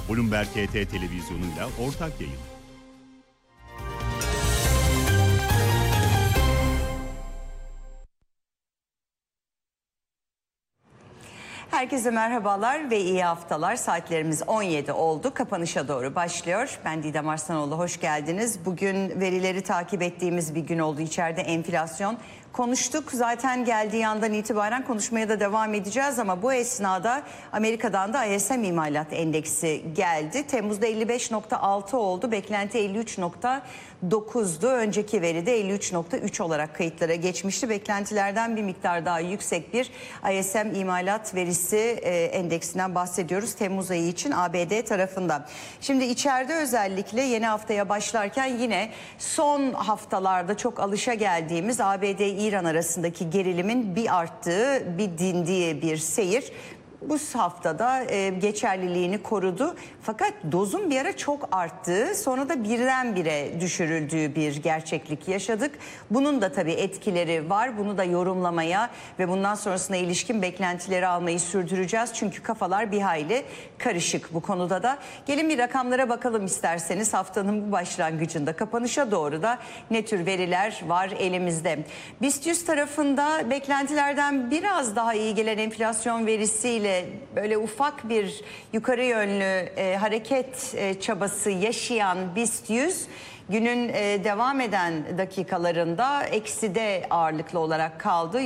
Bloomberg HT televizyonuyla ortak yayın. Herkese merhabalar ve iyi haftalar. Saatlerimiz 17 oldu. Kapanışa doğru başlıyor. Ben Didem Arslanoğlu, hoş geldiniz. Bugün verileri takip ettiğimiz bir gün oldu. İçeride enflasyon konuştuk. Zaten geldiği andan itibaren konuşmaya da devam edeceğiz ama bu esnada Amerika'dan da ISM İmalat Endeksi geldi. Temmuz'da 55.6 oldu. Beklenti 53.9'du. Önceki veride 53.3 olarak kayıtlara geçmişti. Beklentilerden bir miktar daha yüksek bir ISM İmalat verisi endeksinden bahsediyoruz Temmuz ayı için ABD tarafında. Şimdi içeride özellikle yeni haftaya başlarken yine son haftalarda çok alışageldiğimiz ABD-İran arasındaki gerilimin bir arttığı, bir dindiği bir seyir bu haftada geçerliliğini korudu. Fakat dozun bir ara çok arttığı, sonra da birdenbire düşürüldüğü bir gerçeklik yaşadık. Bunun da tabii etkileri var. Bunu da yorumlamaya ve bundan sonrasına ilişkin beklentileri almayı sürdüreceğiz. Çünkü kafalar bir hayli karışık bu konuda da. Gelin bir rakamlara bakalım isterseniz. Haftanın bu başlangıcında kapanışa doğru da ne tür veriler var elimizde. BIST 100 tarafında beklentilerden biraz daha iyi gelen enflasyon verisiyle böyle ufak bir yukarı yönlü hareket çabası yaşayan BIST 100 günün devam eden dakikalarında ekside ağırlıklı olarak kaldı.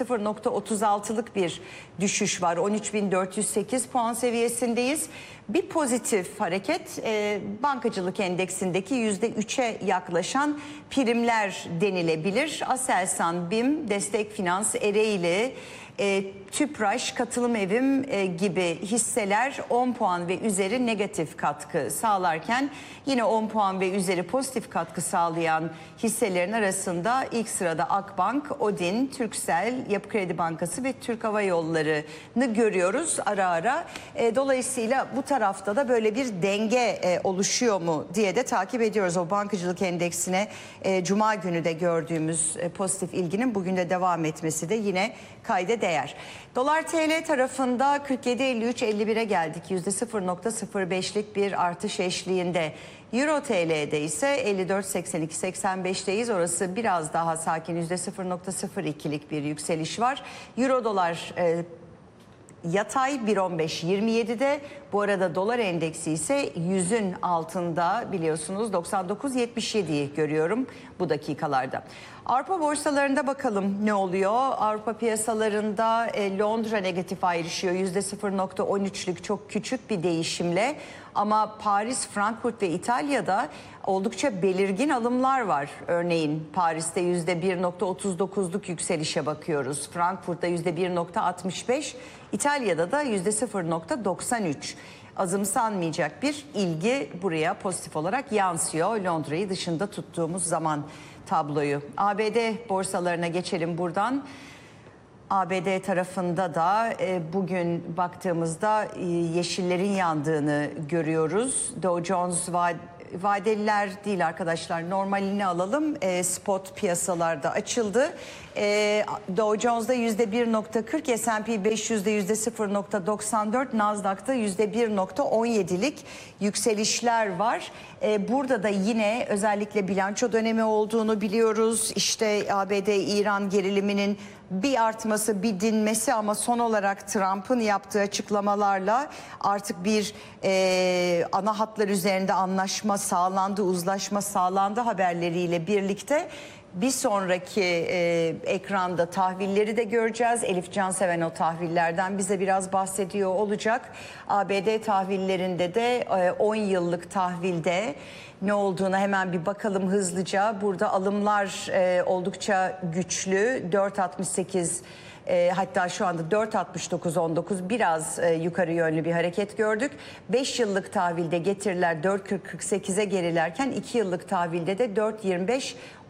%0.36'lık bir düşüş var. 13.408 puan seviyesindeyiz. Bir pozitif hareket bankacılık endeksindeki %3'e yaklaşan primler denilebilir. Aselsan, BİM, Destek Finans, Ereğli, Tüpraş, Katılım Evim gibi hisseler 10 puan ve üzeri negatif katkı sağlarken yine 10 puan ve üzeri pozitif katkı sağlayan hisselerin arasında ilk sırada Akbank, Odin, Turkcell, Yapı Kredi Bankası ve Türk Hava Yolları'nı görüyoruz ara ara. Dolayısıyla bu tarafta da böyle bir denge oluşuyor mu diye de takip ediyoruz. O bankacılık endeksine Cuma günü de gördüğümüz pozitif ilginin bugün de devam etmesi de yine kayda değer. Dolar TL tarafında 47.53.51'e geldik. %0.05'lik bir artış eşliğinde. Euro TL'de ise 54.82.85'teyiz. Orası biraz daha sakin, %0.02'lik bir yükseliş var. Euro dolar yatay 1.15.27'de. Bu arada dolar endeksi ise 100'ün altında, biliyorsunuz 99.77'yi görüyorum bu dakikalarda. Avrupa borsalarında bakalım ne oluyor? Avrupa piyasalarında Londra negatif ayrışıyor. %0.13'lük çok küçük bir değişimle. Ama Paris, Frankfurt ve İtalya'da oldukça belirgin alımlar var. Örneğin Paris'te %1.39'luk yükselişe bakıyoruz. Frankfurt'ta %1.65, İtalya'da da %0.93. Azımsanmayacak bir ilgi buraya pozitif olarak yansıyor. Londra'yı dışında tuttuğumuz zaman tabloyu. ABD borsalarına geçelim buradan. ABD tarafında da bugün baktığımızda yeşillerin yandığını görüyoruz. Dow Jones vadeliler değil arkadaşlar, normalini alalım. Spot piyasalarda açıldı. Dow Jones'da %1.40, S&P 500'de %0.94, Nasdaq'ta %1.17'lik yükselişler var. Burada da yine özellikle bilanço dönemi olduğunu biliyoruz. İşte ABD-İran geriliminin bir artması, bir dinmesi ama son olarak Trump'ın yaptığı açıklamalarla artık bir ana hatlar üzerinde anlaşma sağlandı, uzlaşma sağlandı haberleriyle birlikte bir sonraki ekranda tahvilleri de göreceğiz. Elif Canseven o tahvillerden bize biraz bahsediyor olacak. ABD tahvillerinde de 10 yıllık tahvilde ne olduğuna hemen bir bakalım hızlıca. Burada alımlar oldukça güçlü. 4.68 hatta şu anda 4.69-19 biraz yukarı yönlü bir hareket gördük. 5 yıllık tahvilde getiriler 4.40-48'e gerilerken 2 yıllık tahvilde de 4.25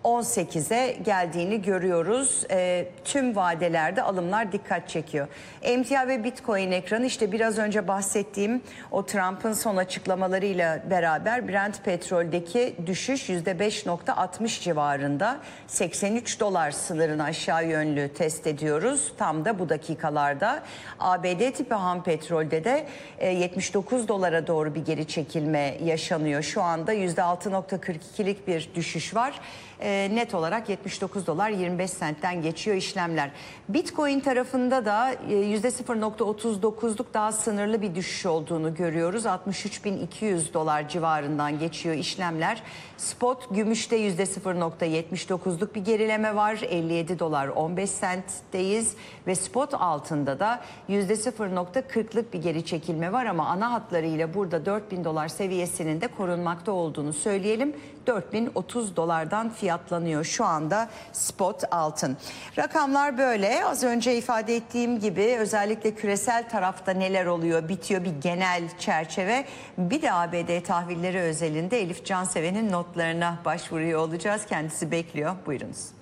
18'e geldiğini görüyoruz. Tüm vadelerde alımlar dikkat çekiyor. Emtia ve Bitcoin ekranı, işte biraz önce bahsettiğim o Trump'ın son açıklamalarıyla beraber Brent petroldeki düşüş %5.60 civarında. 83 dolar sınırını aşağı yönlü test ediyoruz. Tam da bu dakikalarda. ABD tipi ham petrolde de 79 dolara doğru bir geri çekilme yaşanıyor. Şu anda %6.42'lik bir düşüş var. Net olarak 79 dolar 25 sentten geçiyor işlemler. Bitcoin tarafında da %0.39'luk daha sınırlı bir düşüş olduğunu görüyoruz. 63.200 dolar civarından geçiyor işlemler. Spot gümüşte %0.79'luk bir gerileme var. 57 dolar 15 sentteyiz ve spot altında da %0.40'lık bir geri çekilme var ama ana hatlarıyla burada 4000 dolar seviyesinin de korunmakta olduğunu söyleyelim. 4030 dolardan fiyatlanıyor şu anda spot altın. Rakamlar böyle. Az önce ifade ettiğim gibi özellikle küresel tarafta neler oluyor, bitiyor, bir genel çerçeve. Bir de ABD tahvilleri özelinde Elif Canseven'in notlarına başvuruyor olacağız. Kendisi bekliyor. Buyurunuz.